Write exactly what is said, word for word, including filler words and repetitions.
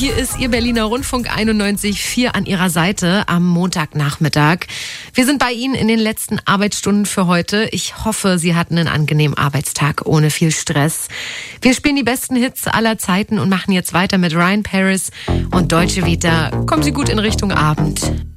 Hier ist Ihr Berliner Rundfunk einundneunzig Komma vier an Ihrer Seite am Montagnachmittag. Wir sind bei Ihnen in den letzten Arbeitsstunden für heute. Ich hoffe, Sie hatten einen angenehmen Arbeitstag ohne viel Stress. Wir spielen die besten Hits aller Zeiten und machen jetzt weiter mit Ryan Paris und Dolce Vita. Kommen Sie gut in Richtung Abend.